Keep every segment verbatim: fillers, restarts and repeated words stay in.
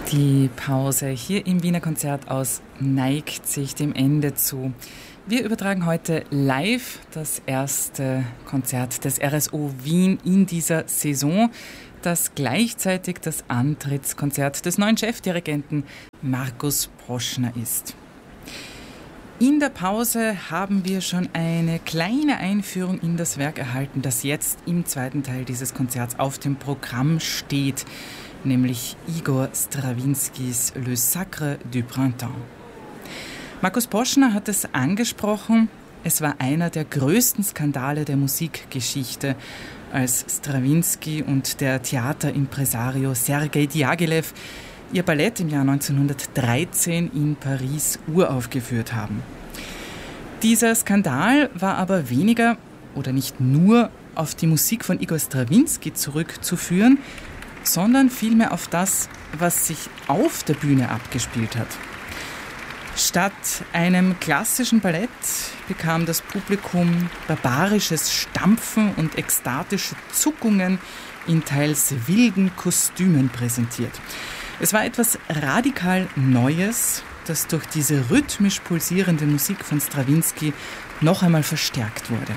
Die Pause hier im Wiener Konzerthaus neigt sich dem Ende zu. Wir übertragen heute live das erste Konzert des R S O Wien in dieser Saison, das gleichzeitig das Antrittskonzert des neuen Chefdirigenten Markus Poschner ist. In der Pause haben wir schon eine kleine Einführung in das Werk erhalten, das jetzt im zweiten Teil dieses Konzerts auf dem Programm steht, nämlich Igor Strawinskys Le Sacre du Printemps. Markus Poschner hat es angesprochen, es war einer der größten Skandale der Musikgeschichte, als Strawinsky und der Theaterimpresario Sergei Diaghilev ihr Ballett im Jahr neunzehnhundertdreizehn in Paris uraufgeführt haben. Dieser Skandal war aber weniger oder nicht nur auf die Musik von Igor Strawinsky zurückzuführen, sondern vielmehr auf das, was sich auf der Bühne abgespielt hat. Statt einem klassischen Ballett bekam das Publikum barbarisches Stampfen und ekstatische Zuckungen in teils wilden Kostümen präsentiert. Es war etwas radikal Neues, das durch diese rhythmisch pulsierende Musik von Strawinsky noch einmal verstärkt wurde.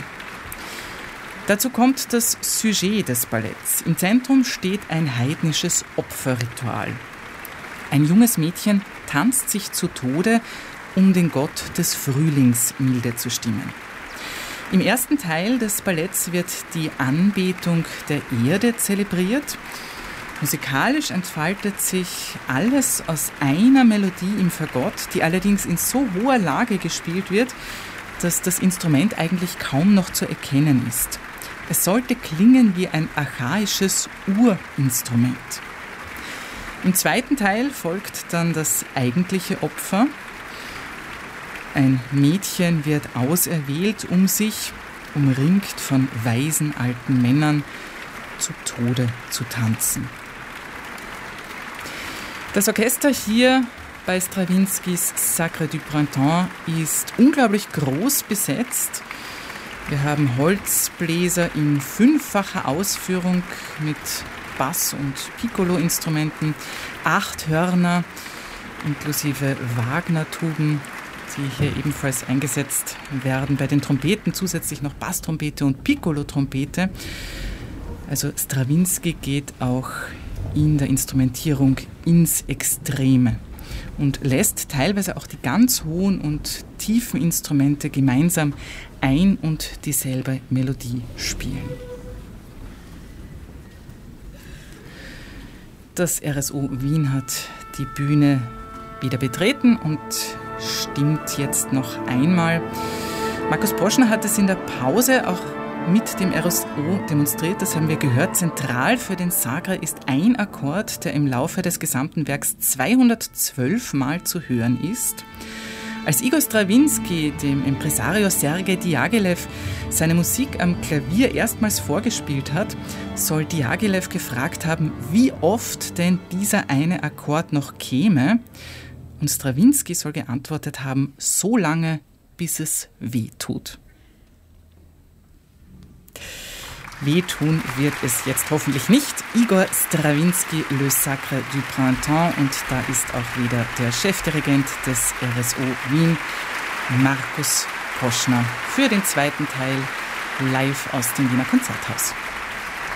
Dazu kommt das Sujet des Balletts. Im Zentrum steht ein heidnisches Opferritual. Ein junges Mädchen tanzt sich zu Tode, um den Gott des Frühlings milde zu stimmen. Im ersten Teil des Balletts wird die Anbetung der Erde zelebriert. Musikalisch entfaltet sich alles aus einer Melodie im Fagott, die allerdings in so hoher Lage gespielt wird, dass das Instrument eigentlich kaum noch zu erkennen ist. Es sollte klingen wie ein archaisches Urinstrument. Im zweiten Teil folgt dann das eigentliche Opfer. Ein Mädchen wird auserwählt, um sich, umringt von weisen alten Männern, zu Tode zu tanzen. Das Orchester hier bei Strawinskys Sacre du Printemps ist unglaublich groß besetzt. Wir haben Holzbläser in fünffacher Ausführung mit Bass- und Piccolo-Instrumenten, acht Hörner inklusive Wagner-Tuben, die hier ebenfalls eingesetzt werden. Bei den Trompeten zusätzlich noch Basstrompete und Piccolo-Trompete. Also Strawinsky geht auch in der Instrumentierung ins Extreme und lässt teilweise auch die ganz hohen und tiefen Instrumente gemeinsam ein und dieselbe Melodie spielen. Das R S O Wien hat die Bühne wieder betreten und stimmt jetzt noch einmal. Markus Poschner hat es in der Pause auch mit dem R S O demonstriert, das haben wir gehört. Zentral für den Sacre ist ein Akkord, der im Laufe des gesamten Werks zweihundertzwölf Mal zu hören ist. Als Igor Strawinsky dem Impresario Sergei Diaghilev seine Musik am Klavier erstmals vorgespielt hat, soll Diaghilev gefragt haben, wie oft denn dieser eine Akkord noch käme. Und Strawinsky soll geantwortet haben, so lange, bis es weh tut. Wehtun wird es jetzt hoffentlich nicht. Igor Strawinsky, Le Sacre du Printemps. Und da ist auch wieder der Chefdirigent des R S O Wien, Markus Poschner, für den zweiten Teil live aus dem Wiener Konzerthaus.